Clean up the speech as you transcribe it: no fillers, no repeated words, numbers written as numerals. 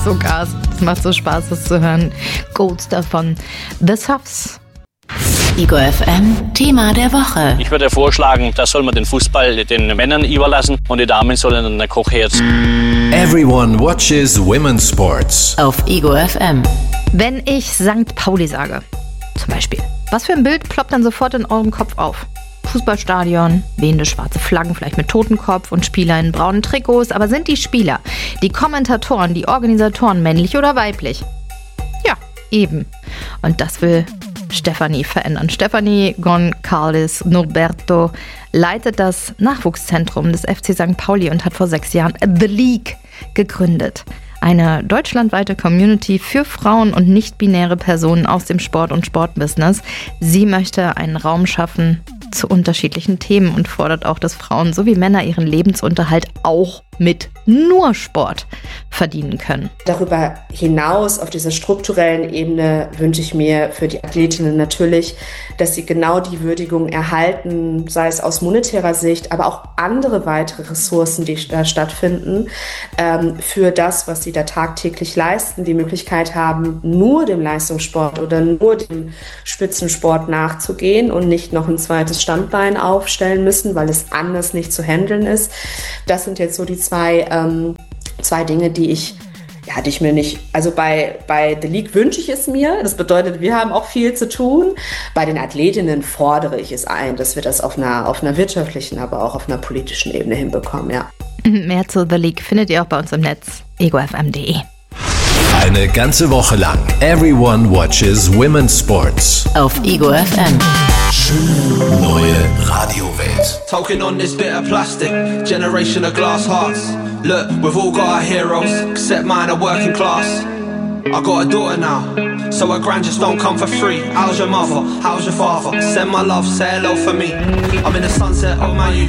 so Gas. Es macht so Spaß, das zu hören. Gold Stuff von The Soffs. Ego FM, Thema der Woche. Ich würde vorschlagen, da soll man den Fußball den Männern überlassen und die Damen sollen dann Kochherd. Everyone watches women's sports. Auf Ego FM. Wenn ich St. Pauli sage, zum Beispiel, was für ein Bild ploppt dann sofort in eurem Kopf auf? Fußballstadion, wehende schwarze Flaggen, vielleicht mit Totenkopf und Spieler in braunen Trikots. Aber sind die Spieler, die Kommentatoren, die Organisatoren männlich oder weiblich? Ja, eben. Und das will Stefanie verändern. Stefanie Goncalves Norberto leitet das Nachwuchszentrum des FC St. Pauli und hat vor 6 Jahren The League gegründet. Eine deutschlandweite Community für Frauen und nicht-binäre Personen aus dem Sport und Sportbusiness. Sie möchte einen Raum schaffen zu unterschiedlichen Themen und fordert auch, dass Frauen sowie Männer ihren Lebensunterhalt auch mit nur Sport verdienen können. Darüber hinaus auf dieser strukturellen Ebene wünsche ich mir für die Athletinnen natürlich, dass sie genau die Würdigung erhalten, sei es aus monetärer Sicht, aber auch andere weitere Ressourcen, die da stattfinden, für das, was sie da tagtäglich leisten, die Möglichkeit haben, nur dem Leistungssport oder nur dem Spitzensport nachzugehen und nicht noch ein zweites Standbein aufstellen müssen, weil es anders nicht zu handeln ist. Das sind jetzt so die zwei Dinge, die ich mir nicht, also bei The League wünsche ich es mir. Das bedeutet, wir haben auch viel zu tun. Bei den Athletinnen fordere ich es ein, dass wir das auf einer wirtschaftlichen, aber auch auf einer politischen Ebene hinbekommen, ja. Mehr zu The League findet ihr auch bei uns im Netz, egofm.de. Eine ganze Woche lang Everyone watches women's sports. Auf Ego FM. Schöne neue Radiowelt. Talking on this bit of plastic, generation of glass hearts. Look, we've all got our heroes, except mine are working class. I got a daughter now, so her grand just don't come for free. How's your mother? How's your father? Send my love, say hello for me. I'm in the sunset of my youth.